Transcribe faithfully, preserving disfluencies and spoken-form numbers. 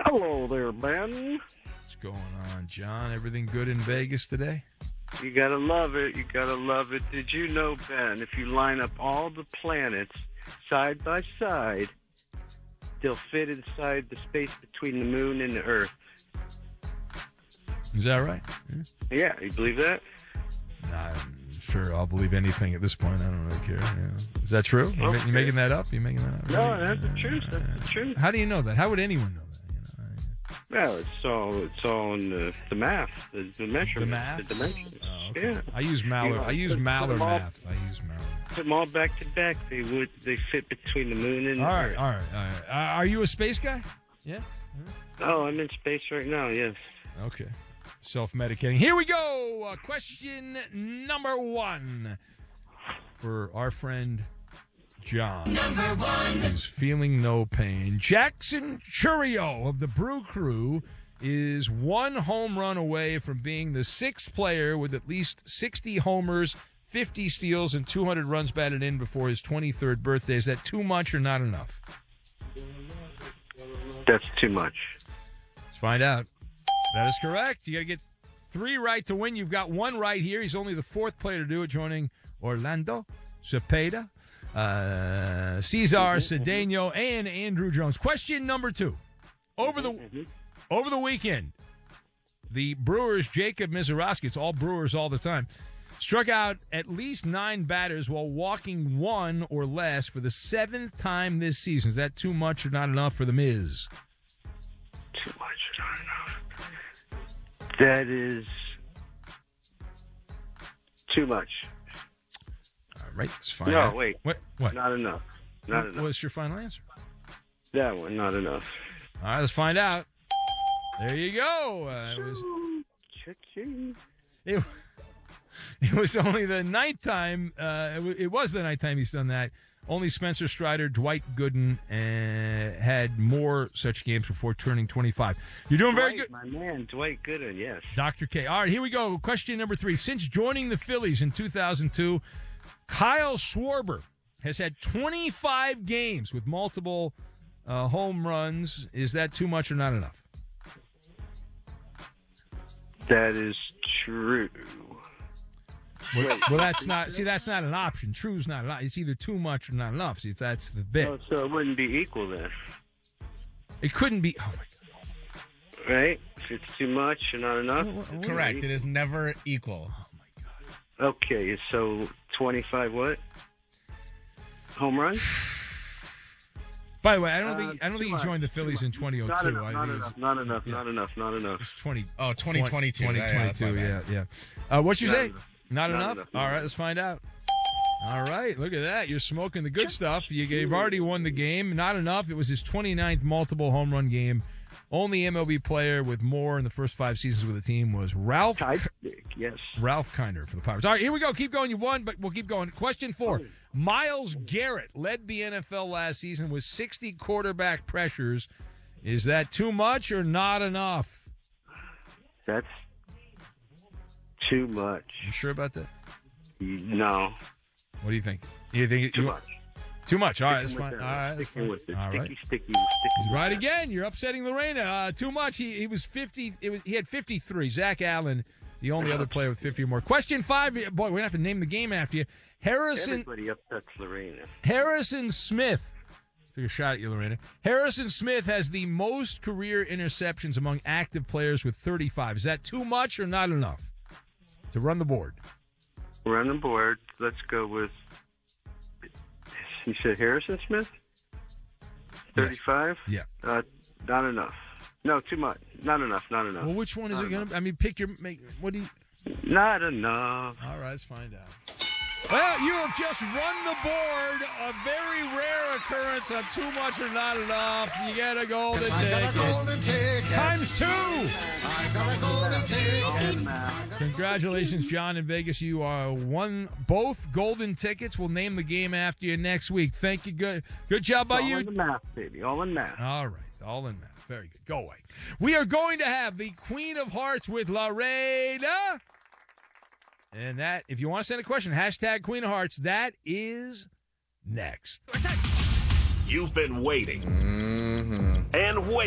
Hello there, Ben. What's going on, John? Everything good in Vegas today? You gotta love it. You gotta love it. Did you know, Ben, if you line up all the planets side by side, they'll fit inside the space between the moon and the Earth? Is that right? Yeah. Yeah, you believe that? Nah, I'm sure I'll believe anything at this point. I don't really care. Yeah. Is that true? You, Okay. ma- you making that up? You making that up? No, that's the truth. That's the truth. How do you know that? How would anyone know that? You know, Well, it's all it's all in the, the math, the, the measurements, the math? the dimensions. Oh, okay. Yeah. I use Maller. You know, I use put- put Maller them all- math. I use Maller. Put them all back to back. They would. They fit between the moon and All the right, Earth. all right, all right. Uh, are you a space guy? Yeah. Oh, I'm in space right now. Yes. Okay. Self-medicating. Here we go. Uh, question number one for our friend John. Number one. Who's feeling no pain. Jackson Chourio of the Brew Crew is one home run away from being the sixth player with at least sixty homers, fifty steals, and two hundred runs batted in before his twenty-third birthday. Is that too much or not enough? That's too much. Let's find out. That is correct. You got to get three right to win. You've got one right here. He's only the fourth player to do it, joining Orlando Cepeda, uh, Cesar Cedeno, and Andrew Jones. Question number two. Over the over the weekend, the Brewers' Jacob Misiorowski, it's all Brewers all the time, struck out at least nine batters while walking one or less for the seventh time this season. Is that too much or not enough for the Miz? Too much or not enough. That is too much. All right, let's find No, out. wait. What? What? Not enough. Not What- enough. What's your final answer? That one, not enough. All right, let's find out. There you go. Uh, it was Chicken. it, it was only the ninth time. Uh, it, w- it was the ninth time he's done that. Only Spencer Strider, Dwight Gooden uh, had more such games before turning twenty-five. You're doing very Dwight, good. my man, Dwight Gooden, yes. Doctor K. All right, here we go. Question number three. Since joining the Phillies in two thousand two, Kyle Schwarber has had twenty-five games with multiple uh, home runs. Is that too much or not enough? That is true. Well, well, that's not. See, that's not an option. True's not an option. It's either too much or not enough. See, that's the bit. Oh, so it wouldn't be equal then, It couldn't be. Oh my right? If it's too much or not enough? God. Correct. It is never equal. Okay, so twenty-five what? Home runs? By the way, I don't Uh, think I don't too think he much, joined the Phillies in twenty oh Not two. enough, I not think it enough, was, not enough, yeah. not enough, not enough. It's twenty. Oh, twenty twenty-two. twenty Yeah, yeah, that's my twenty-two. bad. Yeah, yeah. Uh, what you Not say? enough. Not, Not enough? enough. All right, let's find out. All right, look at that. You're smoking the good stuff. You, you've already won the game. Not enough. It was his twenty-ninth multiple home run game. Only M L B player with more in the first five seasons with the team was Ralph Type stick, yes. Ralph Kinder for the Pirates. All right, here we go. Keep going. You won, but we'll keep going. Question four. Myles Garrett led the N F L last season with sixty quarterback pressures. Is that too much or not enough? That's too much. You sure about that? No, What do you think? You think too you- much. Too much. All right, that's Sticking with fine. that. All right, that's Sticking fine. with it. All Sticky, right. sticky, sticky. Right again. You're upsetting Lorena. Uh, too much. He he was fifty. It was he had fifty-three. Zach Allen, the only other player with fifty or more. Question five. Boy, we're gonna have to name the game after you. Harrison Everybody upsets Lorena. Harrison Smith. Took a shot at you, Lorena. Harrison Smith has the most career interceptions among active players with thirty-five. Is that too much or not enough to run the board? We're on the board. Let's go with. You said Harrison Smith? thirty-five? Yeah. Uh, not enough. No, too much. Not enough. Not enough. Well, which one is Not it going enough. to? I mean, pick your. Make, what do you? Not enough. All right, let's find out. Well, you have just run the board. A very rare occurrence of too much or not enough. You get a golden ticket. Times two. Congratulations, John in Vegas. You are won both golden tickets. We'll name the game after you next week. Thank you. Good good job by All you. in the math, baby. All in math. All right. All in math. Very good. Go away. We are going to have the Queen of Hearts with Lorena. And that, if you want to send a question, hashtag Queen of Hearts, that is next. You've been waiting and waiting.